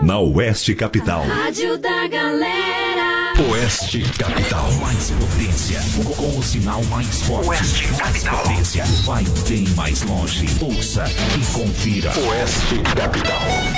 na Oeste Capital. Rádio da Galera. Oeste Capital. Mais potência. Com o sinal mais forte. Oeste Capital. Mais potência. Vai bem mais longe. Ouça e confira. Oeste Capital.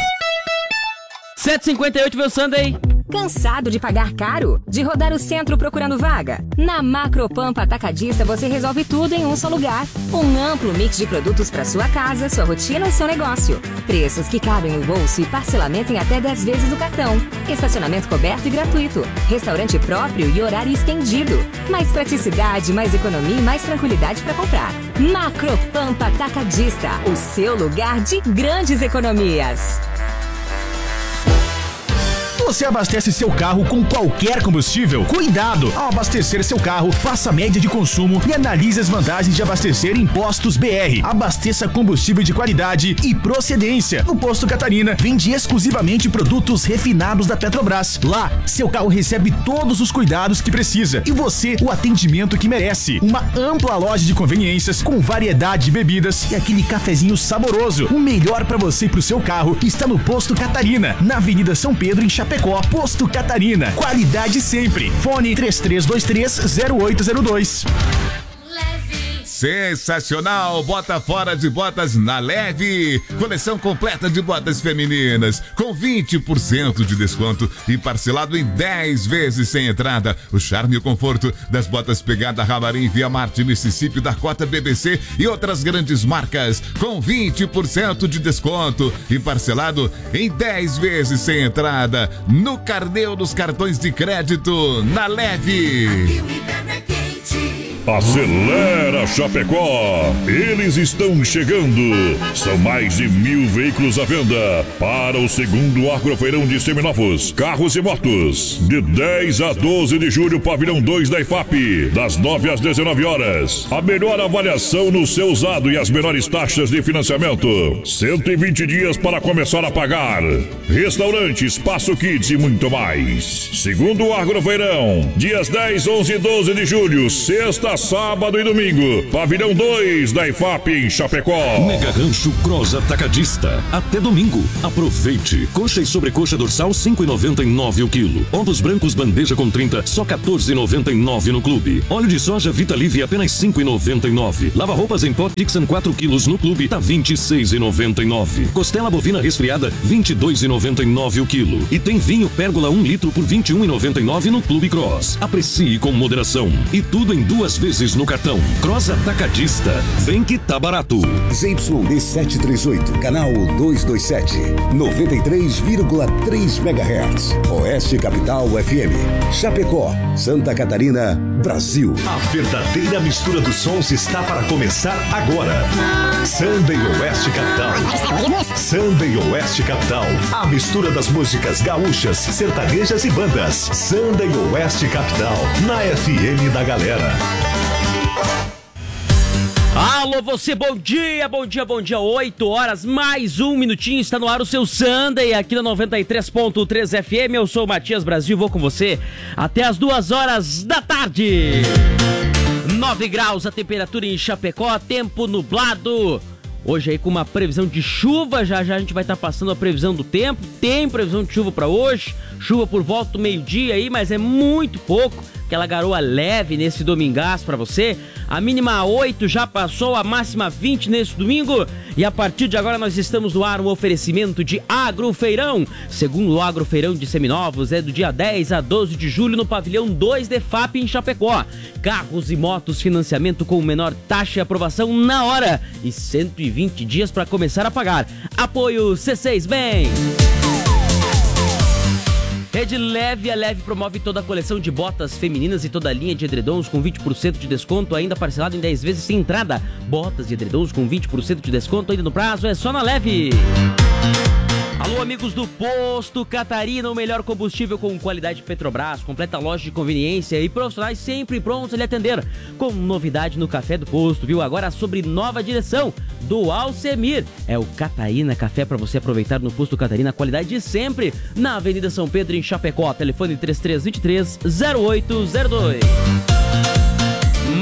7h58, meu Sunday. Cansado de pagar caro? De rodar o centro procurando vaga? Na Macropampa Atacadista você resolve tudo em um só lugar. Um amplo mix de produtos para sua casa, sua rotina ou seu negócio. Preços que cabem no bolso e parcelamento em até 10 vezes o cartão. Estacionamento coberto e gratuito. Restaurante próprio e horário estendido. Mais praticidade, mais economia e mais tranquilidade para comprar. Macropampa Atacadista, o seu lugar de grandes economias. Você abastece seu carro com qualquer combustível? Cuidado! Ao abastecer seu carro, faça a média de consumo e analise as vantagens de abastecer em Postos BR. Abasteça combustível de qualidade e procedência. No Posto Catarina, vende exclusivamente produtos refinados da Petrobras. Lá, seu carro recebe todos os cuidados que precisa e você o atendimento que merece. Uma ampla loja de conveniências com variedade de bebidas e aquele cafezinho saboroso. O melhor para você e pro seu carro está no Posto Catarina, na Avenida São Pedro, em Chapecó. Posto Catarina, qualidade sempre. Fone 33230802. Sensacional! Bota fora de botas na Leve. Coleção completa de botas femininas com 20% de desconto e parcelado em 10 vezes sem entrada. O charme e o conforto das botas Pegada Ramarim, Via Marte, Mississippi, Dakota, BBC e outras grandes marcas com 20% de desconto e parcelado em 10 vezes sem entrada no carnê dos cartões de crédito na Leve. Acelera Chapecó! Eles estão chegando! São mais de 1.000 veículos à venda para o segundo Agrofeirão de Seminovos, Carros e Motos. De 10 a 12 de julho, Pavilhão 2 da IFAP, das 9 às 19 horas. A melhor avaliação no seu usado e as menores taxas de financiamento. 120 dias para começar a pagar. Restaurante, Espaço Kids e muito mais. Segundo Agrofeirão, dias 10, 11 e 12 de julho, sexta, sábado e domingo. Pavilhão 2 da IFAP em Chapecó. Mega Rancho Cross Atacadista. Até domingo. Aproveite. Coxa e sobrecoxa dorsal 5,99 o quilo. Ovos brancos bandeja com 30, só 14,99 no clube. Óleo de soja Vita Livre apenas 5,99. Lava roupas em pó Dixon 4 quilos no clube tá 26,99. Costela bovina resfriada 22,99 o quilo. E tem vinho Pérgola 1 litro por 21,99 no Clube Cross. Aprecie com moderação. E tudo em 2 vezes no cartão. Cross Atacadista. Vem que tá barato. ZYD 738, canal 227, 93,3 MHz. Oeste Capital FM. Chapecó, Santa Catarina, Brasil. A verdadeira mistura dos sons está para começar agora. Sunday Oeste Capital. Sunday Oeste Capital. A mistura das músicas gaúchas, sertanejas e bandas. Sunday Oeste Capital. Na FM da Galera. Alô, você, bom dia, bom dia, bom dia. 8 horas, mais um minutinho, está no ar o seu Sunday aqui na 93.3 FM. Eu sou o Matias Brasil, vou com você até as 2 horas da tarde. 9 graus a temperatura em Chapecó, tempo nublado. Hoje aí com uma previsão de chuva, já a gente vai estar passando a previsão do tempo. Tem previsão de chuva para hoje, chuva por volta do meio-dia aí, mas é muito pouco. Aquela garoa leve nesse domingaço para você. A mínima 8 já passou, a máxima 20 nesse domingo. E a partir de agora nós estamos no ar um oferecimento de Agrofeirão. Segundo o Agrofeirão de Seminovos, é do dia 10 a 12 de julho no Pavilhão 2 de FAP em Chapecó. Carros e motos, financiamento com menor taxa e aprovação na hora. E 120 dias para começar a pagar. Apoio C6 Bank. Rede Leve, a Leve promove toda a coleção de botas femininas e toda a linha de edredons com 20% de desconto, ainda parcelado em 10 vezes sem entrada. Botas e edredons com 20% de desconto ainda no prazo, é só na Leve. Alô, amigos do Posto Catarina, o melhor combustível com qualidade Petrobras, completa loja de conveniência e profissionais sempre prontos a lhe atender. Com novidade no Café do Posto, viu? Agora sobre nova direção do Alcemir. É o Catarina Café para você aproveitar no Posto Catarina, qualidade de sempre, na Avenida São Pedro, em Chapecó. Telefone 3323-0802.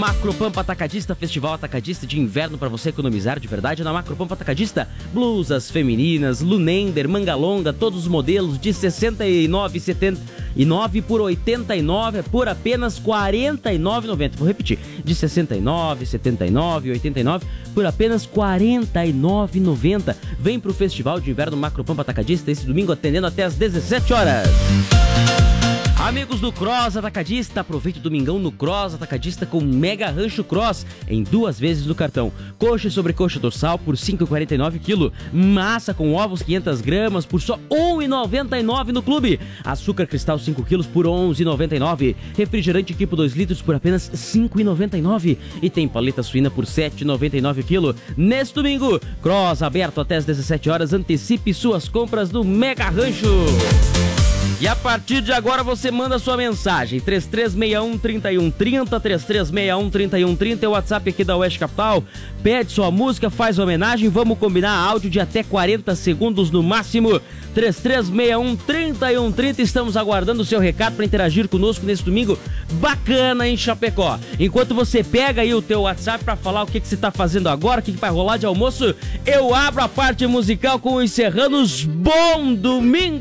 Macropampa Atacadista, Festival Atacadista de Inverno para você economizar de verdade. Na Macropampa Atacadista, blusas femininas, Lunender, manga longa, todos os modelos de R$ 69,79 por R$ 89 por apenas R$ 49,90. Vou repetir, de R$ 69,79, R$ 89 por apenas R$ 49,90. Vem pro Festival de Inverno Macropampa Atacadista esse domingo, atendendo até às 17 horas. Amigos do Cross Atacadista, aproveite o domingão no Cross Atacadista com Mega Rancho Cross em 2 vezes no cartão. Coxa e sobrecoxa dorsal por R$ 5,49 kg. Massa com ovos 500 gramas por só R$ 1,99 no clube. Açúcar cristal 5 kg por R$ 11,99. Refrigerante tipo 2 litros por apenas R$ 5,99. E tem paleta suína por R$ 7,99 kg. Neste domingo, Cross aberto até às 17 horas. Antecipe suas compras no Mega Rancho. E a partir de agora você manda sua mensagem, 3361-3130, 3361-3130 é o WhatsApp aqui da Oeste Capital. Pede sua música, faz homenagem, vamos combinar áudio de até 40 segundos no máximo. 3361-3130, estamos aguardando o seu recado para interagir conosco nesse domingo bacana em Chapecó. Enquanto você pega aí o teu WhatsApp para falar o que você está fazendo agora, o que vai rolar de almoço, eu abro a parte musical com os Serranos. Bom domingo!